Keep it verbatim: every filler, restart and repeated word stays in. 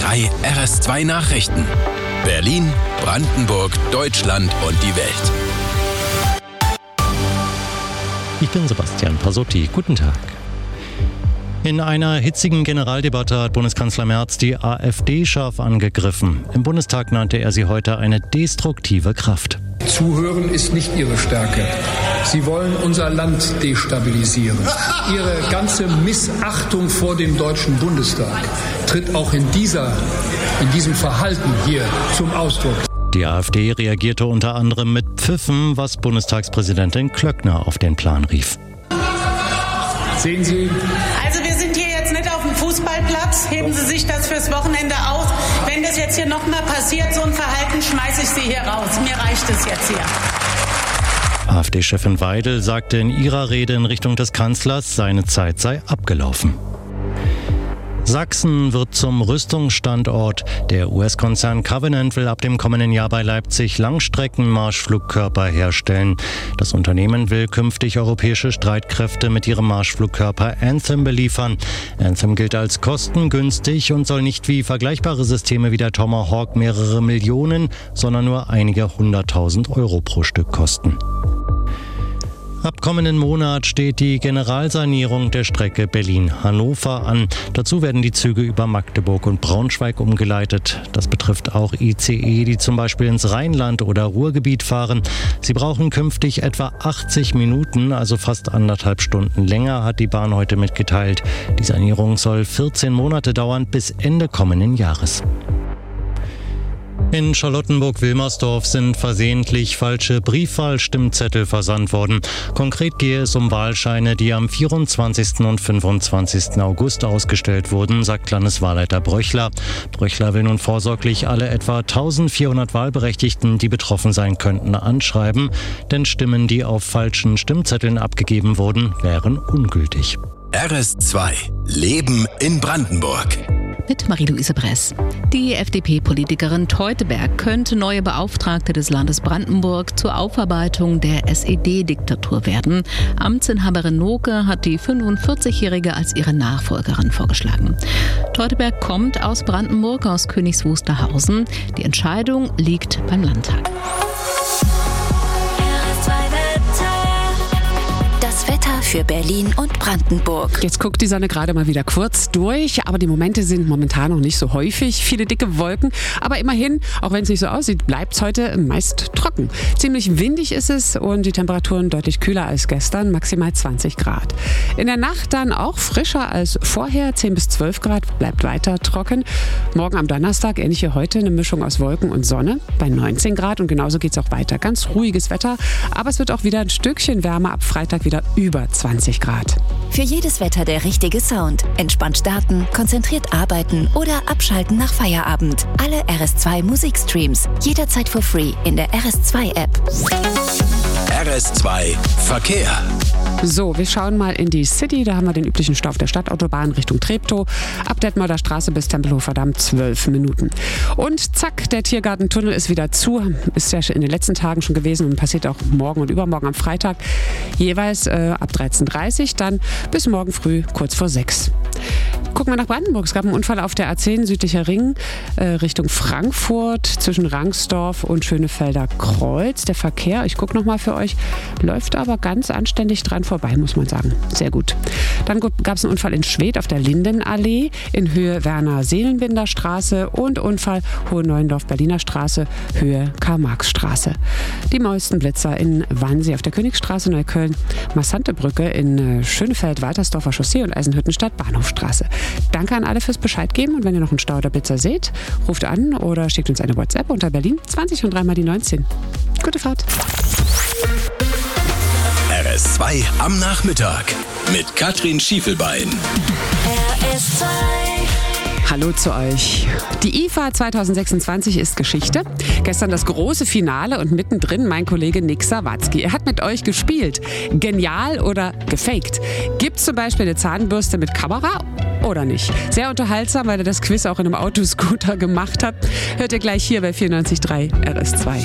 drei R S zwei Nachrichten. Berlin, Brandenburg, Deutschland und die Welt. Ich bin Sebastian Pasotti. Guten Tag. In einer hitzigen Generaldebatte hat Bundeskanzler Merz die AfD scharf angegriffen. Im Bundestag nannte er sie heute eine destruktive Kraft. Zuhören ist nicht ihre Stärke. Sie wollen unser Land destabilisieren. Ihre ganze Missachtung vor dem Deutschen Bundestag tritt auch in dieser, in diesem Verhalten hier zum Ausdruck. Die AfD reagierte unter anderem mit Pfiffen, was Bundestagspräsidentin Klöckner auf den Plan rief. Sehen Sie? Also wir sind hier jetzt nicht auf dem Fußballplatz. Heben Sie sich das fürs Wochenende auf. Wenn das jetzt hier nochmal passiert, so ein Verhalten, schmeiße ich Sie hier raus. Mir reicht es jetzt hier. AfD-Chefin Weidel sagte in ihrer Rede in Richtung des Kanzlers, seine Zeit sei abgelaufen. Sachsen wird zum Rüstungsstandort. Der U S-Konzern Covenant will ab dem kommenden Jahr bei Leipzig Langstreckenmarschflugkörper herstellen. Das Unternehmen will künftig europäische Streitkräfte mit ihrem Marschflugkörper Anthem beliefern. Anthem gilt als kostengünstig und soll nicht wie vergleichbare Systeme wie der Tomahawk mehrere Millionen, sondern nur einige hunderttausend Euro pro Stück kosten. Ab kommenden Monat steht die Generalsanierung der Strecke Berlin-Hannover an. Dazu werden die Züge über Magdeburg und Braunschweig umgeleitet. Das betrifft auch I C E, die zum Beispiel ins Rheinland oder Ruhrgebiet fahren. Sie brauchen künftig etwa achtzig Minuten, also fast anderthalb Stunden länger, hat die Bahn heute mitgeteilt. Die Sanierung soll vierzehn Monate dauern, bis Ende kommenden Jahres. In Charlottenburg-Wilmersdorf sind versehentlich falsche Briefwahlstimmzettel versandt worden. Konkret gehe es um Wahlscheine, die am vierundzwanzigsten und fünfundzwanzigsten August ausgestellt wurden, sagt Landeswahlleiter Bröchler. Bröchler will nun vorsorglich alle etwa eintausendvierhundert Wahlberechtigten, die betroffen sein könnten, anschreiben. Denn Stimmen, die auf falschen Stimmzetteln abgegeben wurden, wären ungültig. R S zwei. Leben in Brandenburg. Mit Marie-Louise Bress. Die F D P-Politikerin Teuteberg könnte neue Beauftragte des Landes Brandenburg zur Aufarbeitung der S E D-Diktatur werden. Amtsinhaberin Noke hat die fünfundvierzigjährige als ihre Nachfolgerin vorgeschlagen. Teuteberg kommt aus Brandenburg, aus Königs Wusterhausen. Die Entscheidung liegt beim Landtag. Wetter für Berlin und Brandenburg. Jetzt guckt die Sonne gerade mal wieder kurz durch, aber die Momente sind momentan noch nicht so häufig. Viele dicke Wolken, aber immerhin, auch wenn es nicht so aussieht, bleibt es heute meist trocken. Ziemlich windig ist es und die Temperaturen deutlich kühler als gestern, maximal zwanzig Grad. In der Nacht dann auch frischer als vorher, zehn bis zwölf Grad, bleibt weiter trocken. Morgen am Donnerstag, ähnlich wie heute, eine Mischung aus Wolken und Sonne bei neunzehn Grad und genauso geht es auch weiter. Ganz ruhiges Wetter, aber es wird auch wieder ein Stückchen wärmer, ab Freitag wieder über zwanzig Grad. Für jedes Wetter der richtige Sound. Entspannt starten, konzentriert arbeiten oder abschalten nach Feierabend. Alle R S zwei Musikstreams jederzeit for free in der R S zwei App. R S zwei Verkehr. So, wir schauen mal in die City. Da haben wir den üblichen Stau auf der Stadtautobahn Richtung Treptow. Ab Detmolder Straße bis Tempelhofer Damm zwölf Minuten. Und zack, der Tiergartentunnel ist wieder zu. Ist ja in den letzten Tagen schon gewesen und passiert auch morgen und übermorgen am Freitag. Jeweils äh, ab dreizehn Uhr dreißig, dann bis morgen früh kurz vor sechs. Gucken wir nach Brandenburg. Es gab einen Unfall auf der A zehn südlicher Ring äh, Richtung Frankfurt zwischen Rangsdorf und Schönefelder Kreuz. Der Verkehr, ich gucke nochmal für euch, läuft aber ganz anständig dran vorbei, muss man sagen. Sehr gut. Dann gab es einen Unfall in Schwedt auf der Lindenallee in Höhe Werner-Seelenbinder Straße und Unfall Hohenneuendorf-Berliner Straße, Höhe Karl-Marx-Straße. Die neuesten Blitzer in Wannsee auf der Königsstraße, Neukölln, Massante-Brücke in Schönefeld, Waltersdorfer Chaussee und Eisenhüttenstadt, Bahnhofstraße. Danke an alle fürs Bescheid geben und wenn ihr noch einen Stau oder Blitzer seht, ruft an oder schickt uns eine WhatsApp unter Berlin zwanzig und dreimal die neunzehn. Gute Fahrt. R S zwei am Nachmittag mit Katrin Schiefelbein. R S zwei. Hallo zu euch. Die I F A zwanzig sechsundzwanzig ist Geschichte. Gestern das große Finale und mittendrin mein Kollege Nick Sawatzki. Er hat mit euch gespielt. Genial oder gefaked? Gibt's zum Beispiel eine Zahnbürste mit Kamera oder nicht? Sehr unterhaltsam, weil er das Quiz auch in einem Autoscooter gemacht hat. Hört ihr gleich hier bei vierundneunzig Komma drei R S zwei.